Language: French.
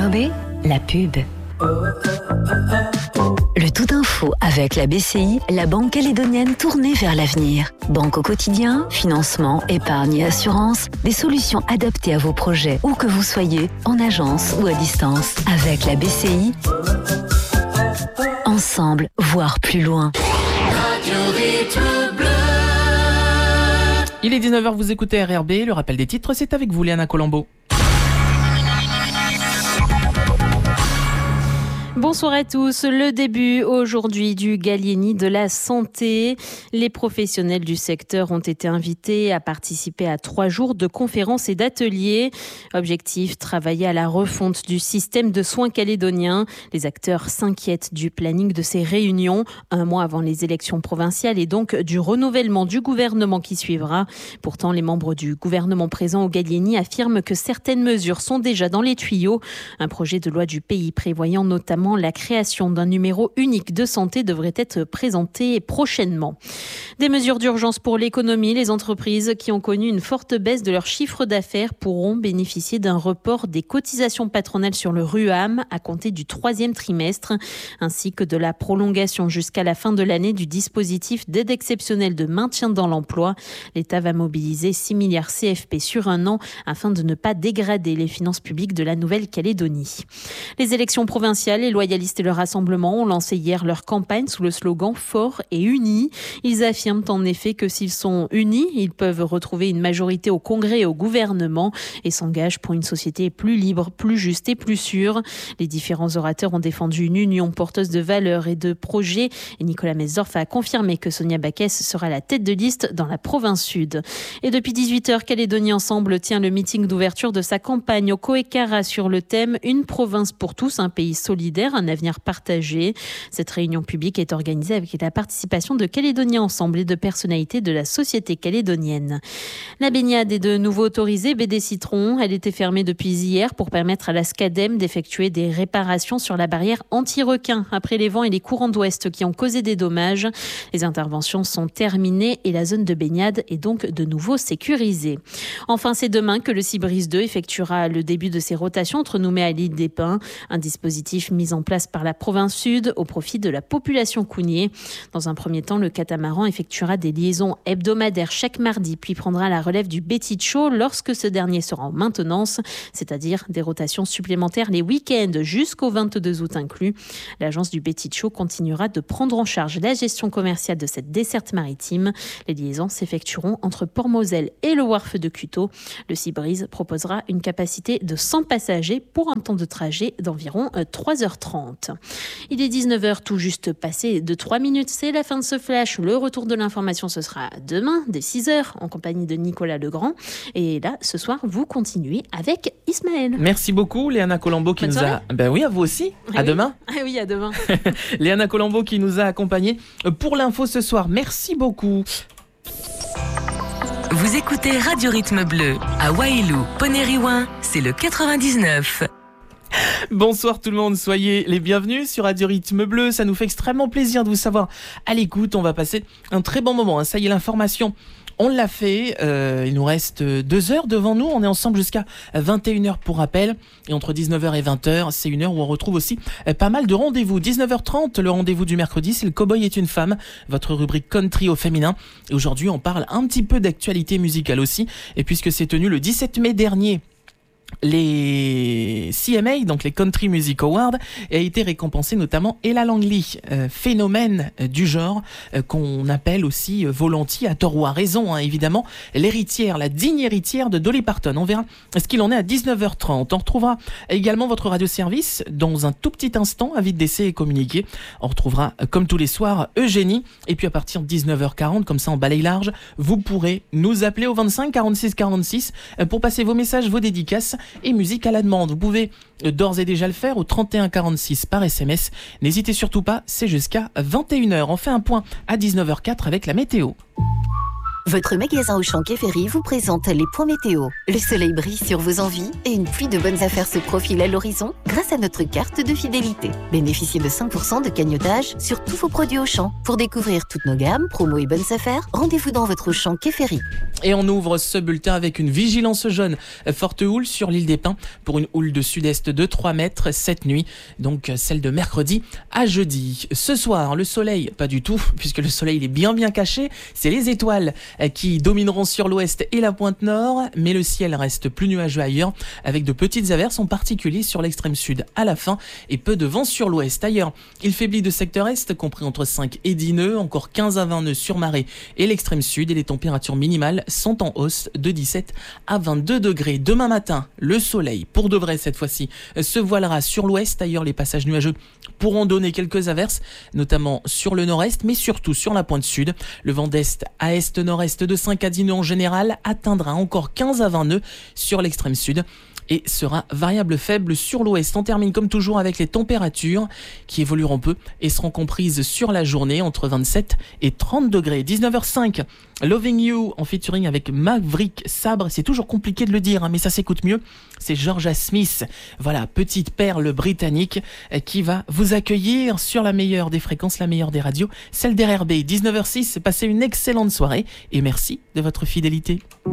Attendez, la pub. Le tout info avec la BCI, la banque calédonienne tournée vers l'avenir. Banque au quotidien, financement, épargne et assurance, des solutions adaptées à vos projets, où que vous soyez, en agence ou à distance. Avec la BCI, ensemble, voire plus loin. Il est 19h, vous écoutez RRB, le rappel des titres, c'est avec vous Léana Colombo. Bonsoir à tous. Le début aujourd'hui du Gallieni de la santé. Les professionnels du secteur ont été invités à participer à 3 jours de conférences et d'ateliers. Objectif, travailler à la refonte du système de soins calédonien. Les acteurs s'inquiètent du planning de ces réunions, 1 mois avant les élections provinciales et donc du renouvellement du gouvernement qui suivra. Pourtant, les membres du gouvernement présent au Gallieni affirment que certaines mesures sont déjà dans les tuyaux. Un projet de loi du pays prévoyant notamment la création d'un numéro unique de santé devrait être présenté prochainement. Des mesures d'urgence pour l'économie. Les entreprises qui ont connu une forte baisse de leur chiffre d'affaires pourront bénéficier d'un report des cotisations patronales sur le RUAM à compter du 3e trimestre, ainsi que de la prolongation jusqu'à la fin de l'année du dispositif d'aide exceptionnelle de maintien dans l'emploi. L'État va mobiliser 6 milliards CFP sur 1 an afin de ne pas dégrader les finances publiques de la Nouvelle-Calédonie. Les élections provinciales, les loyalistes et le Rassemblement ont lancé hier leur campagne sous le slogan « Fort et unis ». Ils affirment en effet que s'ils sont unis, ils peuvent retrouver une majorité au Congrès et au gouvernement et s'engagent pour une société plus libre, plus juste et plus sûre. Les différents orateurs ont défendu une union porteuse de valeurs et de projets et Nicolas Mesdorf a confirmé que Sonia Backès sera la tête de liste dans la province sud. Et depuis 18h, Calédonie Ensemble tient le meeting d'ouverture de sa campagne au Coécara sur le thème « Une province pour tous, un pays solidaire, un avenir partagé ». Cette réunion publique est organisée avec la participation de Calédonie Ensemble et de personnalités de la société calédonienne. La baignade est de nouveau autorisée, baie des Citrons. Elle était fermée depuis hier pour permettre à la SCADEM d'effectuer des réparations sur la barrière anti-requin après les vents et les courants d'ouest qui ont causé des dommages. Les interventions sont terminées et la zone de baignade est donc de nouveau sécurisée. Enfin, c'est demain que le Cibris 2 effectuera le début de ses rotations entre Nouméa et l'île des Pins, un dispositif mis en place par la province sud au profit de la population cougnier. Dans un premier temps, le catamaran effectuera des liaisons hebdomadaires chaque mardi, puis prendra la relève du Betty-Show lorsque ce dernier sera en maintenance, c'est-à-dire des rotations supplémentaires les week-ends jusqu'au 22 août inclus. L'agence du Betty-Show continuera de prendre en charge la gestion commerciale de cette desserte maritime. Les liaisons s'effectueront entre Port-Moselle et le Wharf de Cuteau. Le Cibris proposera une capacité de 100 passagers pour un temps de trajet d'environ 3h30. Il est 19h tout juste passé de 3 minutes. C'est la fin de ce flash. Le retour de l'information, ce sera demain dès 6h en compagnie de Nicolas Legrand. Et là, ce soir, vous continuez avec Ismaël. Merci beaucoup Léana Colombo qui Bonne nous soirée. a... Ben oui, à vous aussi. À demain. Ah oui, à demain. Léana Colombo qui nous a accompagnés pour l'info ce soir. Merci beaucoup. Vous écoutez Radio Rythme Bleu. À Wailou, Ponériouin, c'est le 99. Bonsoir tout le monde, soyez les bienvenus sur Radio Rythme Bleu. Ça nous fait extrêmement plaisir de vous savoir à l'écoute. On va passer un très bon moment. Ça y est, l'information, on l'a fait. Il nous reste 2 heures devant nous. On est ensemble jusqu'à 21h pour rappel. Et entre 19h et 20h, c'est une heure où on retrouve aussi pas mal de rendez-vous. 19h30, le rendez-vous du mercredi, c'est le Cowboy est une femme, votre rubrique country au féminin. Et aujourd'hui, on parle un petit peu d'actualité musicale aussi. Et puisque c'est tenu le 17 mai dernier, les CMA, donc les Country Music Awards, a été récompensé notamment Ella Langley, phénomène du genre qu'on appelle aussi volontiers, à tort ou à raison, évidemment, l'héritière, la digne héritière de Dolly Parton. On verra ce qu'il en est à 19h30. On retrouvera également votre radio-service dans un tout petit instant, avis d'essai et communiqué. On retrouvera, comme tous les soirs, Eugénie. Et puis à partir de 19h40, comme ça en balaye large, vous pourrez nous appeler au 25 46 46 pour passer vos messages, vos dédicaces et musique à la demande. Vous pouvez d'ores et déjà le faire au 31 46 par SMS. N'hésitez surtout pas, c'est jusqu'à 21h. On fait un point à 19h04 avec la météo. Votre magasin Auchan Quai Ferry vous présente les points météo. Le soleil brille sur vos envies et une pluie de bonnes affaires se profile à l'horizon grâce à notre carte de fidélité. Bénéficiez de 5% de cagnotage sur tous vos produits Auchan. Pour découvrir toutes nos gammes, promos et bonnes affaires, rendez-vous dans votre Auchan Quai Ferry. Et on ouvre ce bulletin avec une vigilance jaune. Forte houle sur l'île des Pins pour une houle de sud-est de 3 mètres cette nuit. Donc celle de mercredi à jeudi. Ce soir, le soleil, pas du tout, puisque le soleil il est bien caché. C'est les étoiles qui domineront sur l'ouest et la pointe nord, mais le ciel reste plus nuageux ailleurs, avec de petites averses, en particulier sur l'extrême sud à la fin, et peu de vent sur l'ouest. Ailleurs, il faiblit de secteur est, compris entre 5 et 10 nœuds, encore 15 à 20 nœuds sur marée et l'extrême sud, et les températures minimales sont en hausse de 17 à 22 degrés. Demain matin, le soleil, pour de vrai cette fois-ci, se voilera sur l'ouest. Ailleurs, les passages nuageux pourront donner quelques averses, notamment sur le nord-est, mais surtout sur la pointe sud. Le vent d'est à est-nord-est de 5 à 10 nœuds en général atteindra encore 15 à 20 nœuds sur l'extrême sud et sera variable faible sur l'ouest. On termine comme toujours avec les températures qui évolueront peu et seront comprises sur la journée entre 27 et 30 degrés. 19h05, Loving You en featuring avec Maverick Sabre. C'est toujours compliqué de le dire, mais ça s'écoute mieux. C'est Georgia Smith. Voilà, petite perle britannique qui va vous accueillir sur la meilleure des fréquences, la meilleure des radios, celle d'RRB. 19h06, passez une excellente soirée et merci de votre fidélité.